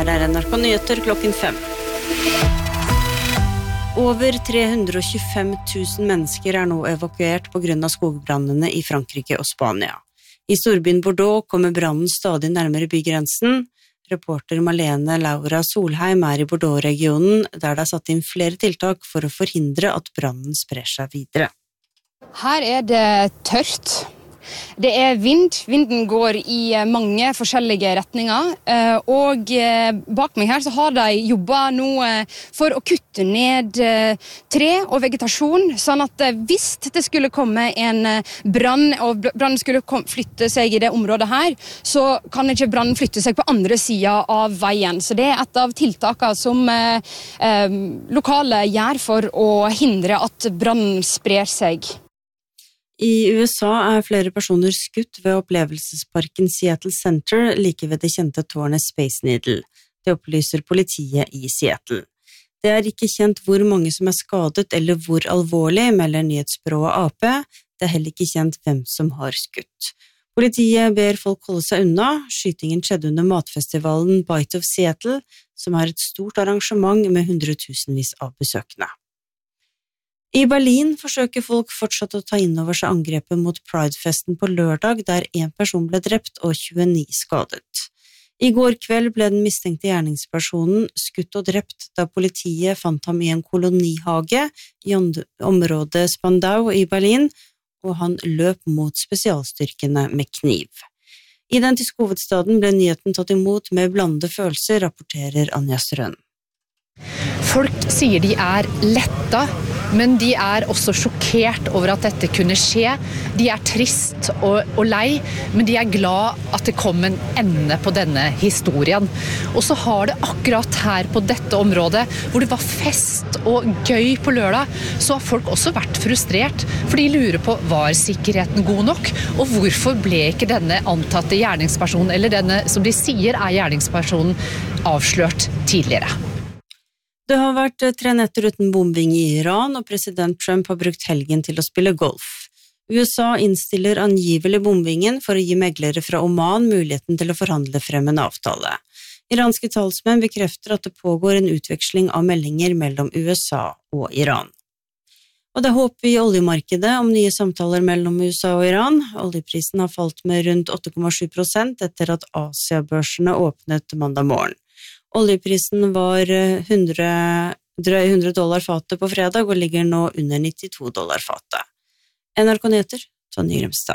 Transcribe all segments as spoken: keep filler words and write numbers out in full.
Her er N R K Nyheter klokken fem. Over tre hundre og tjuefem tusen mennesker er nå evakuert på grunn av skogbrannene i Frankrike og Spania. I storbyen Bordeaux kommer brannen stadig nærmere bygrensen. Reporter Malene Laura Solheim er i Bordeaux-regionen, der det er satt inn flere tiltak for å forhindre at brannen sprer seg videre. Her er det tørt. Det er vind. Vinden går i mange forskjellige retninger, og bak meg her så har de jobbet nå for å kutte ned tre og vegetasjon, sånn at hvis det skulle komme en brann, og brannen skulle flytte seg i det området her, så kan ikke brannen flytte seg på andre siden av veien. Så det er et av tiltakene som eh, lokale gjør for å hindre at brannen sprer seg. I U S A er flere personer skutt ved opplevelsesparken Seattle Center like ved det kjente tårnet Space Needle. Det opplyser politiet i Seattle. Det er ikke kjent hvor mange som er skadet eller hvor alvorlig, melder nyhetsbyrået A P. Det er heller ikke kjent hvem som har skutt. Politiet ber folk holde seg unna. Skytingen skjedde under matfestivalen Bite of Seattle, som er et stort arrangement med hundretusenvis av besøkende. I Berlin forsøker folk fortsatt å ta inn over seg angrepet mot Pride-festen på lørdag, der en person ble drept og tjueni skadet. I går kveld ble den mistenkte gjerningspersonen skutt og drept da politiet fant ham i en kolonihage i området Spandau i Berlin, og han løp mot spesialstyrkene med kniv. I den tyske hovedstaden ble nyheten tatt imot med blandede følelser, rapporterer Anja Strøn. Folk sier de er letta, men de er også sjokkert over at dette kunne skje. De er trist og, og lei, men de er glad at det kom en ende på denne historien. Og så har det akkurat her på dette området, hvor det var fest og gøy på lørdag, så har folk også vært frustrert, for de lurer på, var sikkerheten god nok? Og hvorfor ble ikke denne antatte gjerningspersonen, eller denne som de sier er gjerningspersonen, avslørt tidligere? Det har vært tre netter uten bombing i Iran, og president Trump har brukt helgen til å spille golf. U S A innstiller angivelig bombingen for å gi meglere fra Oman muligheten til å forhandle frem en avtale. Iranske talsmenn bekrefter at det pågår en utveksling av meldinger mellom U S A og Iran. Og det er håp i oljemarkedet om nye samtaler mellom U S A og Iran. Oljeprisen har falt med rundt åtte komma sju prosent etter at Asia-børsene åpnet mandag morgen. Oljeprisen var hundre, drøy hundre dollar fatet på fredag og ligger nå under nittito dollar fatet. N R K Nyheter, Tonje Grimstad.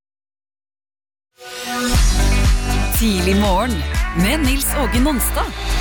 Tidlig morgen med Nils Åge Nonstad.